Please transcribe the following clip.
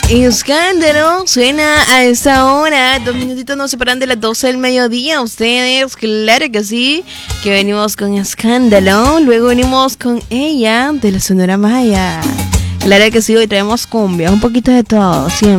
Escándalo suena a esta hora. 2 minutitos nos separan de las 12 del mediodía. Ustedes, claro que sí. Que venimos con Escándalo. Luego venimos con ella de la Sonora Maya. Claro que sí, hoy traemos cumbia, un poquito de todo, siempre.